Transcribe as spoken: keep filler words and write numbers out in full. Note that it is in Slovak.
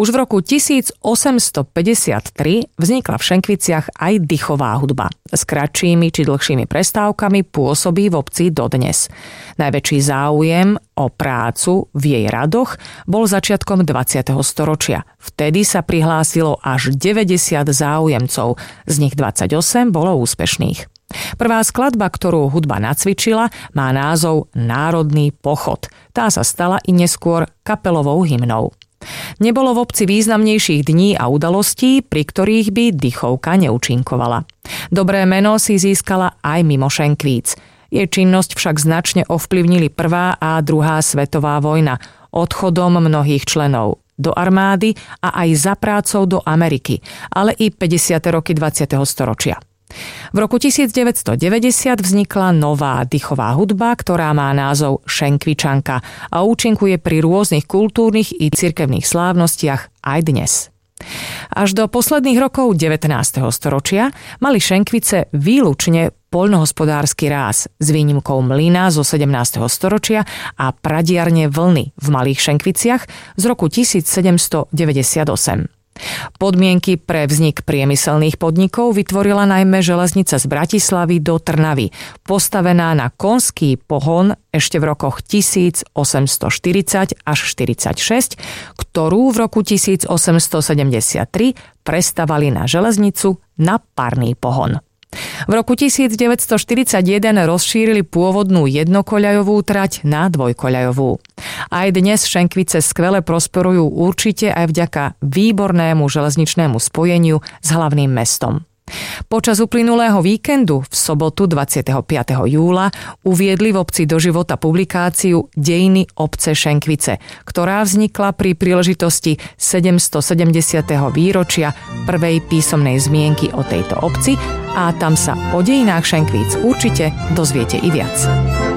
Už v roku tisícosemstopäťdesiattri vznikla v Šenkviciach aj dychová hudba. S kratšími či dlhšími prestávkami pôsobí v obci dodnes. Najväčší záujem o prácu v jej radoch bol začiatkom dvadsiateho storočia. Vtedy sa prihlásilo až deväťdesiat záujemcov, z nich dvadsaťosem bolo úspešných. Prvá skladba, ktorú hudba nacvičila, má názov Národný pochod. Tá sa stala i neskôr kapelovou hymnou. Nebolo v obci významnejších dní a udalostí, pri ktorých by dychovka neúčinkovala. Dobré meno si získala aj mimo Šenkvíc. Jej činnosť však značne ovplyvnili prvá a druhá svetová vojna, odchodom mnohých členov do armády a aj za prácou do Ameriky, ale i päťdesiate roky dvadsiateho storočia. V roku devätnásťstodeväťdesiat vznikla nová dychová hudba, ktorá má názov Šenkvičanka a účinkuje pri rôznych kultúrnych i cirkevných slávnostiach aj dnes. Až do posledných rokov devätnásteho storočia mali Šenkvice výlučne poľnohospodársky ráz s výnimkou mlyna zo sedemnásteho storočia a pradiarne Vlny v Malých Šenkviciach z roku tisícsedemstodeväťdesiatosem. Podmienky pre vznik priemyselných podnikov vytvorila najmä železnica z Bratislavy do Trnavy, postavená na konský pohon ešte v rokoch tisícosemstoštyridsať až štyridsaťšesť, ktorú v roku tisícosemstosedemdesiattri prestavali na železnicu na parný pohon. V roku devätnásťstoštyridsaťjeden rozšírili pôvodnú jednokoľajovú trať na dvojkoľajovú. Aj dnes Šenkvice skvele prosperujú určite aj vďaka výbornému železničnému spojeniu s hlavným mestom. Počas uplynulého víkendu v sobotu dvadsiateho piateho júla uviedli v obci do života publikáciu Dejiny obce Šenkvice, ktorá vznikla pri príležitosti sedemstosedemdesiateho výročia prvej písomnej zmienky o tejto obci a tam sa o dejinách Šenkvíc určite dozviete i viac.